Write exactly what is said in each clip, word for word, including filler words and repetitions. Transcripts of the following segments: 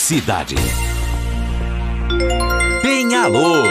Cidade. Tem alô.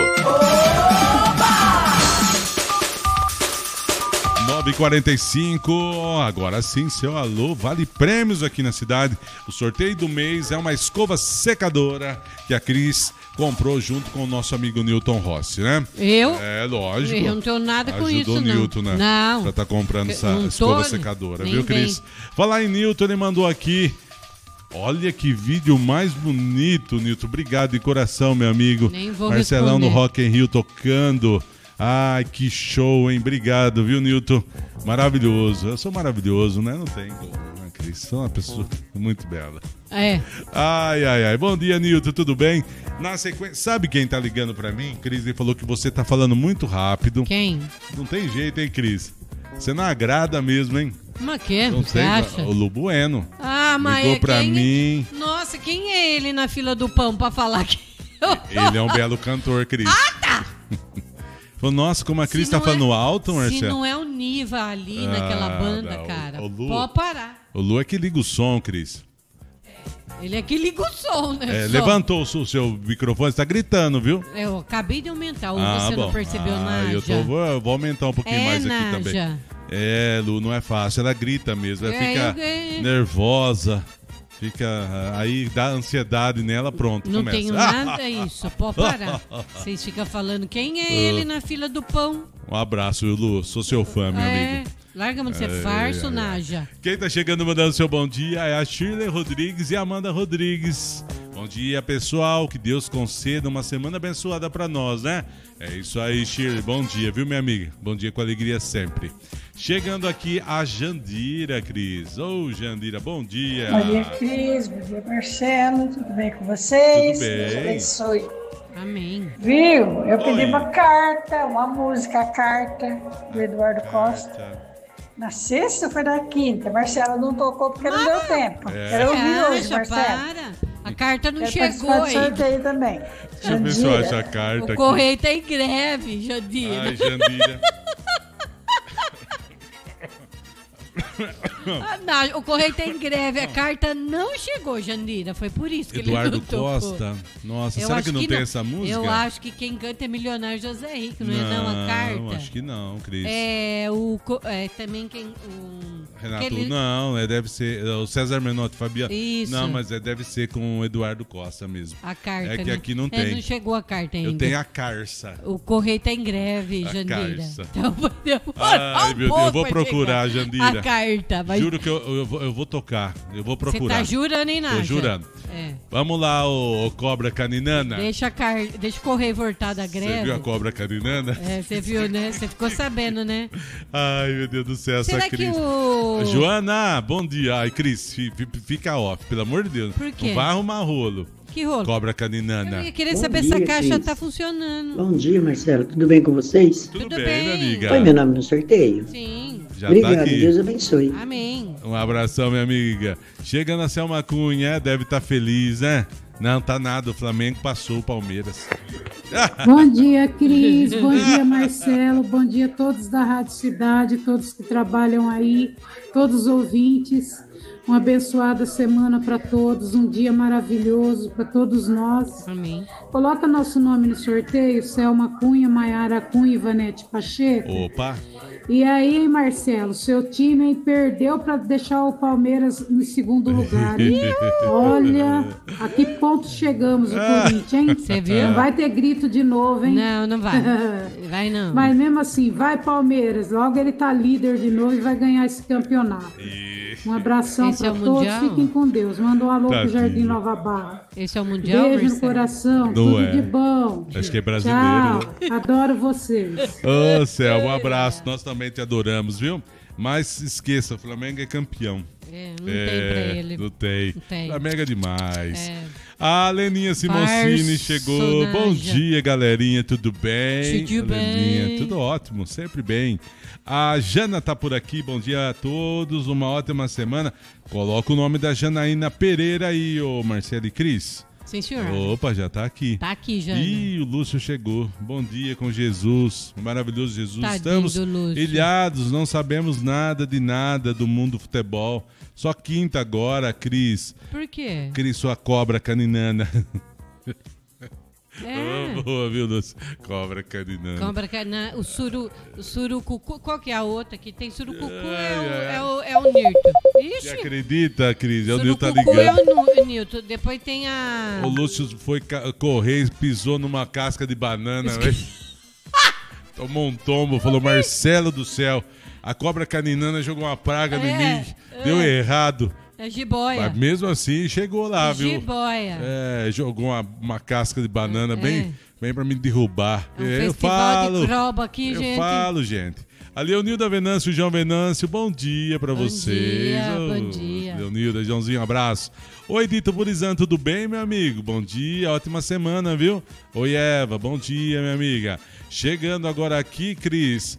nove e quarenta e cinco, agora sim, seu alô, vale prêmios aqui na cidade. O sorteio do mês é uma escova secadora que a Cris comprou junto com o nosso amigo Newton Rossi, né? Eu? É, lógico. Eu não tenho nada com Ajudou isso, o não. Newton, né? Não. Pra tá comprando essa Não tô, escova secadora, nem viu, Cris? vem. Falar em Newton, ele mandou aqui. Olha que vídeo mais bonito, Newton. Obrigado de coração, meu amigo. Nem vou Marcelão responder. no Rock in Rio tocando. Ai, que show, hein? Obrigado, viu, Newton? Maravilhoso. Eu sou maravilhoso, né? Não tem como, né, Cris? Sou uma pessoa muito bela. É. Ai, ai, ai. Bom dia, Newton. Tudo bem? Na sequência, sabe quem tá ligando pra mim? Cris, ele falou que você tá falando muito rápido. Quem? Não tem jeito, hein, Cris? Você não agrada mesmo, hein? Mas que? Não Você sei, acha? o Lu Bueno. Ah, mas ligou é pra quem... mim. Nossa, quem é ele na fila do pão pra falar que... Ele é um belo cantor, Cris. Ah, tá! Falou, nossa, como a Cris Se tá não falando é- alto, Marcelo. Se não é o Niva ali Ah, naquela banda, não, cara, o Lu- pode parar. O Lu é que liga o som, Cris. Ele é que liga o som, né? É, Só. levantou o seu, seu microfone, você tá gritando, viu? Eu acabei de aumentar, ou Ah, você bom. não percebeu ah, nada? Eu tô, vou, eu vou aumentar um pouquinho É, mais aqui Naja. também. É, Lu, não é fácil. Ela grita mesmo, ela É, fica eu- é. nervosa. Fica, aí dá ansiedade nela, pronto, Não começa. tenho nada isso, pode parar. Vocês ficam falando, quem é ele na fila do pão? Um abraço, Lu, sou seu fã, meu É, amigo. larga de ser É, farso, é, é. Naja. Quem tá chegando mandando seu bom dia é a Shirley Rodrigues e a Amanda Rodrigues. Bom dia, pessoal. Que Deus conceda uma semana abençoada pra nós, né? É isso aí, Shirley. Bom dia, viu, minha amiga? Bom dia com alegria sempre. Chegando aqui a Jandira, Cris. Ô, Jandira, bom dia. Bom dia, Cris. Bom dia, Marcelo. Tudo bem com vocês? Tudo bem. Deus abençoe. Amém. Viu? Eu pedi Oi. uma carta, uma música, a carta do Eduardo Costa. Tá. Na sexta ou foi na quinta? Marcelo não tocou porque não deu tempo. É. Quero ouvir hoje, Acha, Marcelo. para. A carta não Quero chegou participar do ainda. sorteio também. Deixa eu ver se eu Jandira. acho a carta O aqui. correio tá em greve, Jandira. Ai, Jandira. Ah, não, o correio tá em greve, a carta não chegou, Jandira. Foi por isso que Eduardo ele não tocou. Costa. Nossa, Eu será acho que não tem essa música? Eu acho que quem canta é Milionário José Rico, não, é não a carta. acho que não, Cris. É o co- é, também quem o Renato, aquele- não, é, deve ser é, o César Menotti, Fabiano. Isso. Não, mas é, deve ser com o Eduardo Costa mesmo. a carta. É que né? aqui não É, tem. não chegou a carta ainda. Eu tenho a Carça. O correio tá em greve, A Jandira. carça. Então vai demorar Ai, um meu Deus, pouco eu vou pra procurar, chegar Jandira. a carta. Vai... Juro que eu, eu, vou, eu vou tocar. Eu vou Você procurar. tá jurando, hein, Nádia? Tô jurando. É. Vamos lá, ô, ô Cobra Caninana. Deixa, a car... Deixa o correio voltar da greve. Você viu a Cobra Caninana? É, você viu, né? Você ficou sabendo, né? Ai, meu Deus do céu, essa Será que Cris. o... Joana, bom dia. Ai, Cris, fi- fi- fica off, pelo amor de Deus. Por quê? Não vai arrumar rolo. Que rolo? Cobra Eu Caninana. ia querer Bom saber dia, se a caixa Cris. tá funcionando. Bom dia, Marcelo. Tudo bem com vocês? Tudo, Tudo bem, bem. minha amiga? Foi meu nome no sorteio? Sim. Já Obrigado, tá aqui. Deus abençoe. Amém. Um abração, minha amiga. Chegando a Selma Cunha, deve estar feliz, né? Não, tá nada. O Flamengo passou o Palmeiras. Bom dia, Cris. Bom dia, Marcelo. Bom dia a todos da Rádio Cidade, todos que trabalham aí, todos os ouvintes. Uma abençoada semana para todos, um dia maravilhoso para todos nós. Amém. Coloca nosso nome no sorteio, Selma Cunha, Maiara Cunha e Ivanete Pacheco. Opa! E aí, Marcelo, seu time aí perdeu para deixar o Palmeiras em segundo lugar, hein? Olha, a que ponto chegamos, o Corinthians, hein? Você viu? Não vai ter grito de novo, hein? Não, não vai. Vai não. Mas mesmo assim, vai Palmeiras. Logo ele tá líder de novo e vai ganhar esse campeonato. Um abração Esse é para o todos. Mundial? Fiquem com Deus. Manda um alô pro Tadinho. Jardim Nova Barra. Esse é o Mundial, Beijo no Marcelo? coração. Não tudo é. de bom. Acho que é brasileiro. Tchau. Adoro vocês. Ô, Céu, um abraço. Nós também te adoramos, viu? Mas esqueça, o Flamengo é campeão. É, não tem pra ele. Não tem. Não tem. Flamengo é demais. É. A Leninha Simoncini Farso, chegou. Naja. Bom dia, galerinha. Tudo bem? Tudo Leninha, bem. tudo ótimo, sempre bem. A Jana tá por aqui. Bom dia a todos. Uma ótima semana. Coloca o nome da Janaína Pereira aí, ô Marcelo e Cris. Sim, senhor. Opa, já tá aqui. Tá aqui, Jana. Ih, o Lúcio chegou. Bom dia com Jesus. O maravilhoso Jesus. Tadinho Estamos do Lúcio. ilhados, não sabemos nada de nada do mundo do futebol. Só quinta agora, Cris. Por quê? Cris, sua cobra caninana. É. Oh, boa, viu, Lúcio? Cobra caninana. Cobra caninana. O, suru, o surucucu. Qual que é a outra que tem? Surucucu Ai, é, o, ai. é, o, é o Nilton. Você Ixi. acredita, Cris? O Nilton tá Surucucu é ligando. o Nu- Nilton. Depois tem a... O Lúcio foi ca- correr e pisou numa casca de banana, velho. Tomou um tombo, falou, Marcelo do céu, a cobra caninana jogou uma praga em É, mim, deu é. errado. É jiboia. Mas mesmo assim, chegou lá, viu? Jiboia. É, jogou uma, uma casca de banana É. bem, bem pra me derrubar. É um eu festival falo, de croba aqui, eu gente. falo, gente. A Leonilda Venâncio, o João Venâncio, bom dia pra Bom vocês. dia, Ô, bom dia. Leonilda, Joãozinho, um abraço. Oi, Dito Burizan, tudo bem, meu amigo? Bom dia, ótima semana, viu? Oi, Eva, bom dia, minha amiga. Chegando agora aqui, Cris.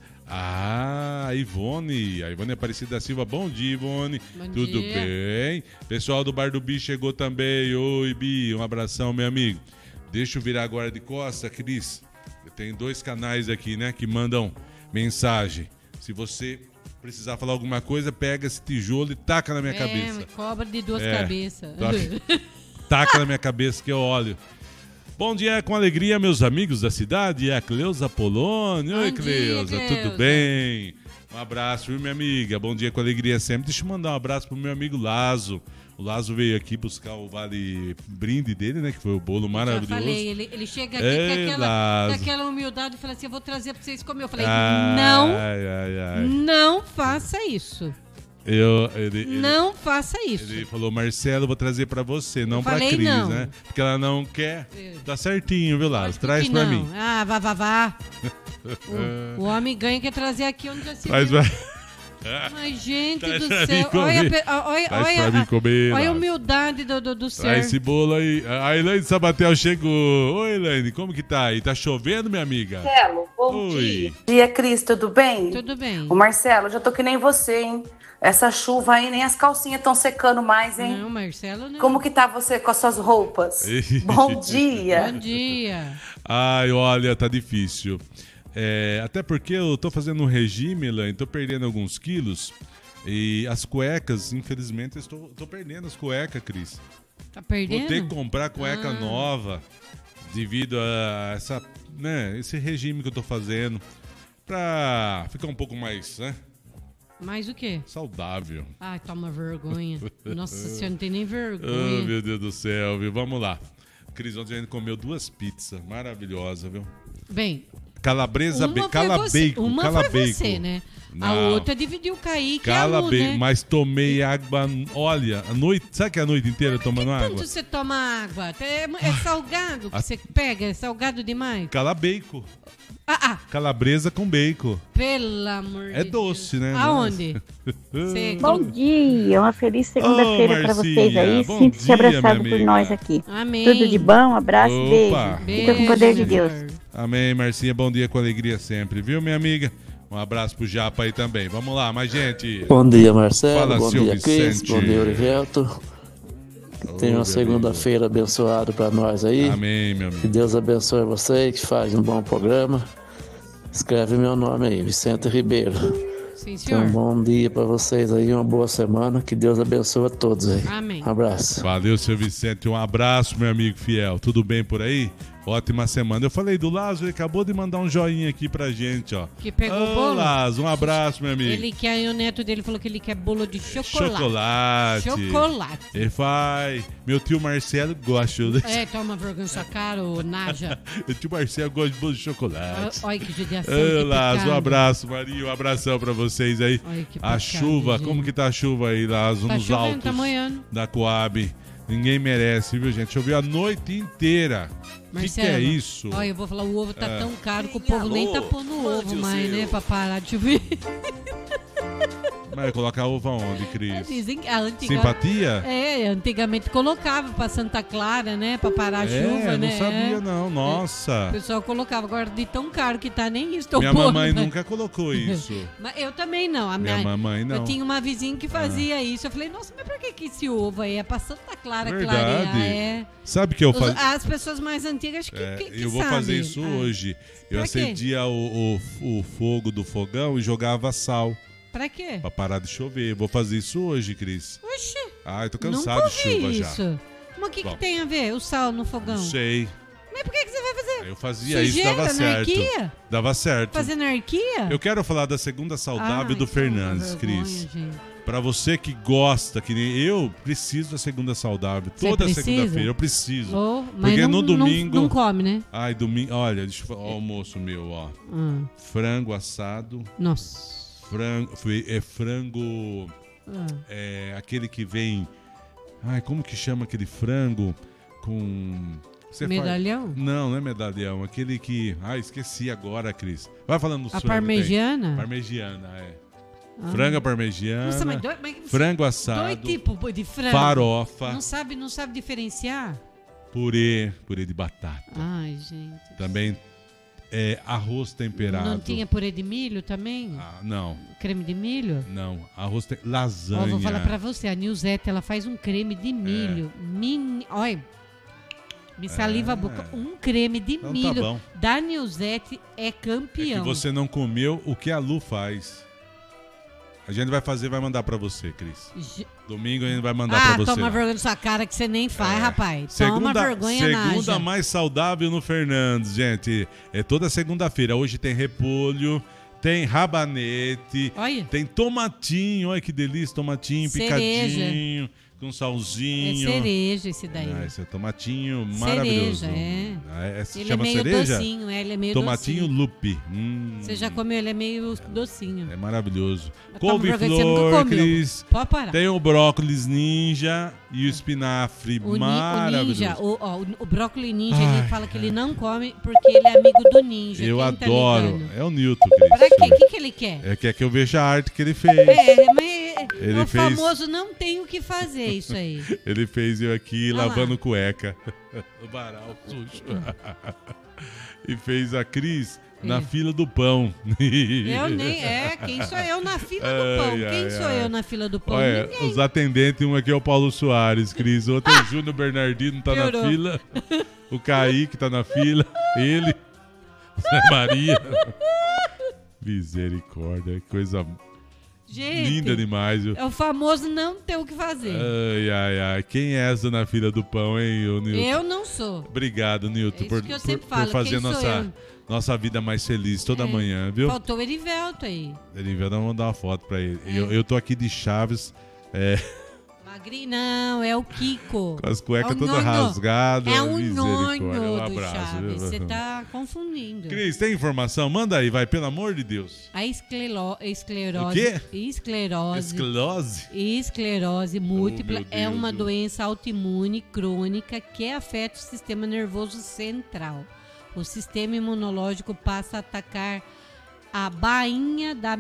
Ah, a Ivone, a Ivone Aparecida da Silva, bom dia, Ivone. Bom Tudo dia. bem? Pessoal do Bar do Bi chegou também. Oi, Bi, um abração, meu amigo. Deixa eu virar agora de costa, Cris. Tem dois canais aqui, né, que mandam mensagem. Se você precisar falar alguma coisa, pega esse tijolo e taca na minha É, cabeça. cobra de duas É, cabeças. taca. Taca na minha cabeça que eu olho. Bom dia com alegria, meus amigos da cidade. É a Cleusa Polônio. Oi, Bom dia, Cleusa, Cleusa. tudo bem? Um abraço, viu, minha amiga? Bom dia com alegria sempre. Deixa eu mandar um abraço pro meu amigo Lazo. O Lazo veio aqui buscar o vale brinde dele, né? Que foi o bolo maravilhoso. Já falei, ele, ele chega aqui Ei, com, aquela, Lazo. com aquela humildade e fala assim, eu vou trazer pra vocês comer. Eu falei, Ai, não, ai, ai, ai. não faça isso. Eu, ele, ele- Não faça isso. Ele falou, Marcelo, vou trazer pra você, não Eu pra falei Cris, não. né? Porque ela não quer. É. Tá certinho, viu, Lazo? Lógico Traz que pra não. mim. Ah, vá, vá, vá. o, o homem ganha quer trazer aqui onde já se Traz viu. pra... Mas, gente Traz do pra mim céu, comer. olha, a pe- olha, Traz olha, pra mim a- comer, olha a Lazo. humildade do, do, do ser. Traz esse bolo aí. A Elaine Sabatel chegou. Oi, Elaine, como que tá aí? Tá chovendo, minha amiga? Marcelo, bom Oi. dia. Bom dia, Cris, tudo bem? Tudo bem. Ô, Marcelo, já tô que nem você, hein? Essa chuva aí, nem as calcinhas estão secando mais, hein? Não, Marcelo, não. Como que tá você com as suas roupas? Bom dia. Bom dia. Ai, olha, tá difícil. É, até porque eu tô fazendo um regime, Elaine, tô perdendo alguns quilos. E as cuecas, infelizmente, eu estou, tô perdendo as cuecas, Cris. Tá Vou perdendo? ter que comprar cueca Ah. nova devido a essa, né, esse regime que eu tô fazendo pra ficar um pouco mais, né, Mais o quê? saudável. Ai, toma vergonha. Nossa senhora, não tem nem Oh, vergonha. meu Deus do céu, viu? Vamos lá. Cris, ontem a gente comeu duas pizzas maravilhosas, viu? Bem, Calabresa, uma be... foi cala você, bacon, uma cala foi bacon. você, né? A Não. outra dividiu o Kaique e a Cala Lu, bacon, né? mas tomei água, olha, a noite, sabe que é a noite inteira tomando água? Quanto você toma água? É, é salgado que A- você pega? É salgado demais? Cala bacon, Ah, ah, calabresa com bacon. pelo amor É de doce, Deus. né? Aonde? Você Bom dia, uma feliz segunda-feira Ô, para vocês Marcinha, aí. bom Sinta-se dia, abraçado minha por amiga. nós aqui. Amém. Tudo de bom, abraço, Opa. beijo. Fica com o poder de Beijo, Deus. amor. Amém, Marcinha, bom dia com alegria sempre, viu, minha amiga? Um abraço pro Japa aí também. Vamos lá, mais gente. Bom dia, Marcelo. Fala, Bom seu dia, Cris. Vicente. Bom dia, Orivelto. Tenha Ô, uma meu segunda-feira abençoada para nós aí. Amém, meu Que amigo. Deus abençoe você, que faz um bom programa. Escreve meu nome aí, Vicente Ribeiro. Sim, Então, senhor. um bom dia para vocês aí, uma boa semana. Que Deus abençoe a todos aí. Amém. Um abraço. Valeu, seu Vicente. Um abraço, meu amigo fiel. Tudo bem por aí? Ótima semana. Eu falei do Lazo, ele acabou de mandar um joinha aqui pra gente, ó. Que pegou o Ô, bolo? Lazo, um abraço, meu amigo. Ele quer, o neto dele falou que ele quer bolo de chocolate. Chocolate. Chocolate. Ele faz. Meu tio Marcelo gosta. É, toma vergonha na sua cara, ô Naja. Meu tio Marcelo gosta de bolo de chocolate. Olha que judiação. Ô, que Lazo, um pecado. abraço, Maria. Um abração pra vocês aí. Olha que A pecado, chuva, gente. como que tá a chuva aí, Lazo, Tá nos chovendo, altos tá molhando. da Coab? Ninguém merece, viu, gente? Choveu a noite inteira. O que, que é Marcelo, isso? Olha, eu vou falar, o ovo tá É. tão caro que o povo nem tá pondo ovo mais, né? Pra parar de chover. Mas colocar ovo aonde, Cris? Dizem que a antiga... Simpatia? É, antigamente colocava pra Santa Clara, né? Pra parar a chuva, é, né? não sabia É. não, O nossa. pessoal colocava, agora de tão caro que tá, nem isso tô Minha pondo, mamãe né? nunca colocou isso. Mas eu também não. A Minha minha, mamãe não. Eu tinha uma vizinha que fazia isso. Eu falei, nossa, mas por que, que esse ovo aí é pra Santa Clara Verdade. clarear? É. Sabe o que eu Os- faço? As pessoas mais antigas que, É, que, que eu vou sabem. fazer isso Ah. hoje. Eu Pra quê? acendia o, o, o fogo do fogão e jogava sal. Pra quê? Pra parar de chover. Vou fazer isso hoje, Cris. Oxi. Ai, tô cansado Nunca de chuva ouvi já. isso. Mas o que, Bom. que tem a ver o sal no fogão? Não sei. Mas por que, que você vai fazer? Eu fazia Sujeira, isso, dava certo. anarquia? Dava certo. Fazer anarquia? Eu quero falar da segunda saudável Ai, do que Fernandes, vergonha, Cris. gente. Pra você que gosta, que nem eu, preciso da segunda saudável. Você Toda precisa? segunda-feira eu preciso. Oh, mas Porque não, no domingo. Não, não come, né? Ai, domingo. Olha, deixa eu falar. Ó, o almoço meu, ó. Hum. Frango assado. Nossa. Frango. foi- É frango. Ah. É aquele que vem. Ai, como que chama aquele frango? Com. Você faz- Medalhão? Não, não é medalhão. Aquele que. Ah, esqueci agora, Cris. Vai falando dos A frangos que tem. parmegiana? Parmegiana, é. Ah. Franga parmegiana. Nossa, mas dois, mas Frango assado. dois tipos de frango. Farofa. Não sabe, não sabe diferenciar? Purê. Purê de batata. Ai, gente. Também é arroz temperado. Não tinha purê de milho também? Ah, não, Creme de milho? não. Arroz te... Ó, lasanha. vou falar pra você, a Nilzete, ela faz um creme de milho. Mini... Olha, me saliva É. a boca. Um creme de Então tá milho bom. da Nilzete é É que campeão. você não comeu o que a Lu faz. A gente vai fazer, vai mandar pra você, Cris. Ge- Domingo a gente vai mandar Ah, pra você. toma lá. vergonha na sua cara que você nem faz, É. rapaz. Segunda, toma vergonha segunda na mais saudável no Fernandes, gente. É toda segunda-feira. Hoje tem repolho, tem rabanete, Olha. tem tomatinho. Olha que delícia, tomatinho Cereja. picadinho, com É salzinho. cereja esse daí. Ah, esse é tomatinho Cereja, maravilhoso. é. Ah, é, se Ele chama é meio cereja? docinho, é, ele é meio Tomatinho docinho. lupe. Hum, Você já comeu, ele é meio docinho. é maravilhoso. Toma vergonha, você nunca Couve-flor, comeu. Cris. Pode parar. Tem o brócolis ninja e o espinafre O, ni- o maravilhoso. ninja, o, ó, o, o brócolis ninja, Ai, ele fala que ele não come porque ele é amigo do ninja. Eu Quem tá adoro. ligando? É o Newton, Cris. Pra quê? O que, que ele quer? É que é que eu veja a arte que ele fez. É, mas Ele o fez- famoso não tem o que fazer isso aí. Ele fez eu aqui Olha lá. lavando cueca. O varal sujo. E fez a Cris na É. fila do pão. Eu nem. É, quem sou eu na fila do pão? Ai, Quem ai, sou ai. eu na fila do pão? Olha, Ninguém. os atendentes, um aqui é o Paulo Soares, Cris. O outro é o Júnior Bernardino, tá Piorou. na fila. O Kaique tá na fila. Ele. Zé Maria. Misericórdia, que coisa Gente, linda demais. Viu? é o famoso não ter o que fazer. Ai, ai, ai. Quem é essa na fila do pão, hein, ô Nilton? Eu não sou. Obrigado, Nilton, É isso por, que eu por, sempre por falo, fazer quem sou nossa, eu? nossa vida mais feliz toda É. manhã, viu? Faltou o Erivelto aí. Ele vai dar uma foto pra ele. É. Eu, eu tô aqui de Chaves, é, Magrinho, não, é o Kiko. com as cuecas É o todas nonho. rasgadas. É o Misericórdia. nonho Um do abraço, Chaves. viu? Você tá confundindo. Cris, tem informação? Manda aí, vai, pelo amor de Deus. A esclero- esclerose. O quê? Esclerose. Esclerose? Esclerose múltipla Oh, meu é Deus uma do- doença autoimune crônica que afeta o sistema nervoso central. O sistema imunológico passa a atacar a bainha da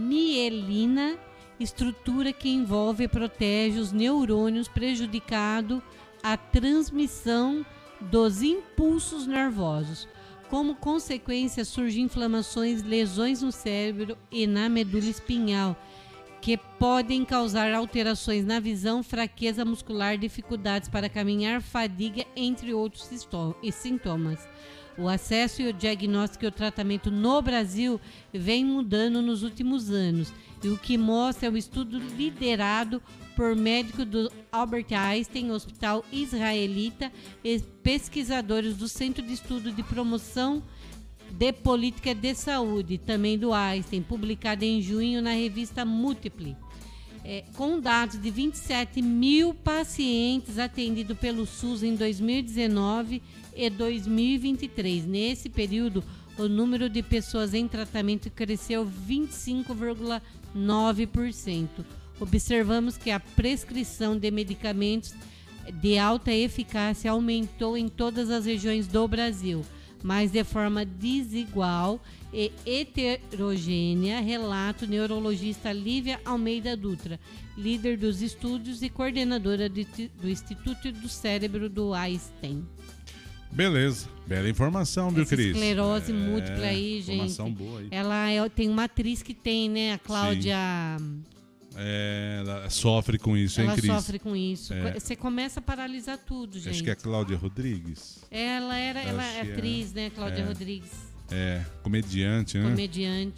mielina, estrutura que envolve e protege os neurônios, prejudicando a transmissão dos impulsos nervosos. Como consequência, surgem inflamações, lesões no cérebro e na medula espinhal, que podem causar alterações na visão, fraqueza muscular, dificuldades para caminhar, fadiga, entre outros sisto- e sintomas. O acesso e o diagnóstico e o tratamento no Brasil vem mudando nos últimos anos, e o que mostra é o estudo liderado por médicos do Albert Einstein, Hospital Israelita, e pesquisadores do Centro de Estudo de Promoção de Política de Saúde, também do Einstein, publicado em junho na revista Multiple. É, com dados de vinte e sete mil pacientes atendidos pelo SUS em dois mil e dezenove e dois mil e vinte e três. Nesse período, o número de pessoas em tratamento cresceu vinte e cinco vírgula nove por cento. Observamos que a prescrição de medicamentos de alta eficácia aumentou em todas as regiões do Brasil, mas de forma desigual e heterogênea, relata o neurologista Lívia Almeida Dutra, líder dos estudos e coordenadora de, do Instituto do Cérebro do Einstein. Beleza, bela informação, viu, Essa Cris? esclerose É, múltipla aí, informação gente. boa aí. Ela é- tem uma atriz que tem, né? A Cláudia. É, ela sofre com isso, hein, Ela Cris? sofre com isso. É. Você começa a paralisar tudo, gente. Acho que é Cláudia Rodrigues. Ela era, ela Acho é que é. atriz, né? Cláudia É. Rodrigues, É, comediante, né? comediante.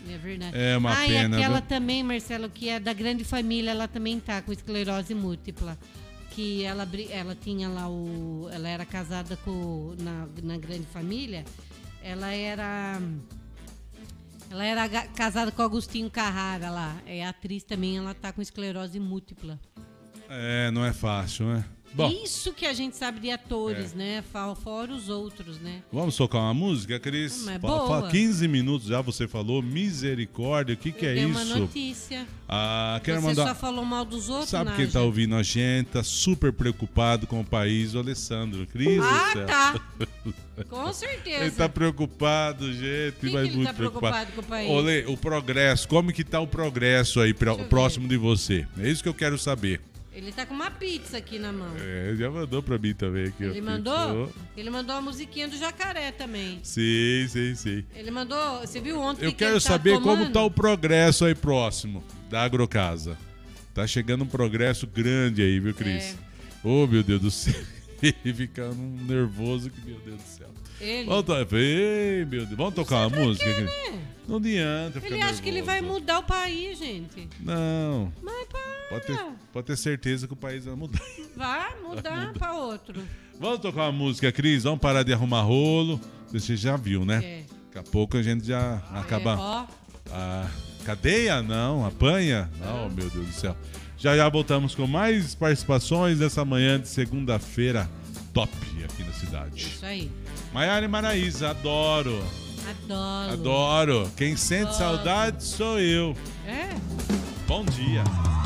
É verdade. É uma ah, pena. e aquela viu? também, Marcelo, que é da grande família, ela também tá com esclerose múltipla. Que ela, bri- ela tinha lá o... Ela era casada com... Na, na grande família. Ela era... Ela era ga- casada com Agostinho Carrara lá. É atriz também, ela tá com esclerose múltipla. É, não é fácil, né? Bom, Isso que a gente sabe de atores, É. né? Fa- Fora os outros, né? vamos tocar uma música, Cris? Mas Fala- boa. fala, quinze minutos já você falou, misericórdia, o que que Eu é dei isso? uma notícia. Ah, quero Você mandar... só falou mal dos outros, Sabe Nádia? quem tá ouvindo a gente, tá super preocupado com o país, o Alessandro. Cris do Ah, céu. tá. Com certeza. Ele tá preocupado, gente, que vai ele muito tá preocupado. preocupado com o país? Olê, o progresso, como que tá o progresso aí pra- Deixa eu próximo de você? É isso que eu quero saber. Ele tá com uma pizza aqui na mão. É, já mandou pra mim também aqui. ó. Ele mandou? Ele mandou a musiquinha do jacaré também. Sim, sim, sim. Ele mandou... Você viu ontem Eu que quero ele tá saber como tomando? tá o progresso aí próximo da Agrocasa. Tá chegando um progresso grande aí, viu, Cris? É. Oh, meu Deus do céu. Ele ficando nervoso que, meu Deus do céu. Ele, Vamos, to... Ei, meu Deus. Vamos tocar uma música? Cris? né? Não adianta ficar Ele acha que ele vai nervoso. mudar o país, gente. Não. Mas para. Pode ter, pode ter certeza que o país vai mudar. Vai mudar pra outro. Vamos tocar uma música, Cris? Vamos parar de arrumar rolo. Você já viu, né? É. Daqui a pouco a gente já acaba... É, ó. A cadeia? Não. Apanha? Não, meu Deus do céu. Já já voltamos com mais participações nessa manhã de segunda-feira top aqui na cidade. Isso aí. Maiara e Maraísa, adoro. Adoro. Adoro. Quem sente Adoro. saudade sou eu. É? Bom dia.